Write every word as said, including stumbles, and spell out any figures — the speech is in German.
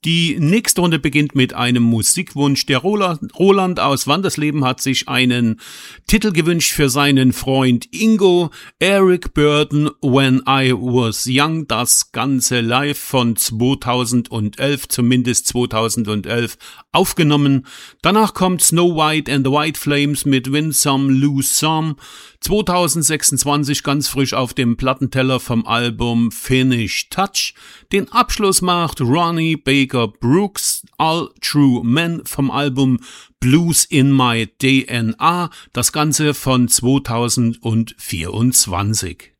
Die nächste Runde beginnt mit einem Musikwunsch. Der Roland aus Wandersleben hat sich einen Titel gewünscht für seinen Freund Ingo. Eric Burdon, When I Was Young, das Ganze live von zweitausendelf, zumindest zweitausendelf, aufgenommen. Danach kommt Snow White and the White Flames mit Win Some, Lose Some. zweitausendsechsundzwanzig ganz frisch auf dem Plattenteller vom Album Finish Touch. Den Abschluss macht Ronnie Baker Brooks, All True Men vom Album Blues in My D N A, das Ganze von zweitausendvierundzwanzig.